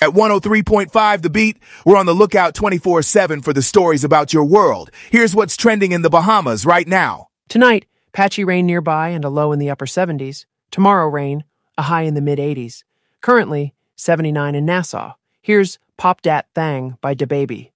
At 103.5 The Beat, we're on the lookout 24/7 for the stories about your world. Here's what's trending in the Bahamas right now. Tonight, patchy rain nearby and a low in the upper 70s. Tomorrow, rain, a high in the mid-80s. Currently, 79 in Nassau. Here's Pop Dat Thang by DaBaby.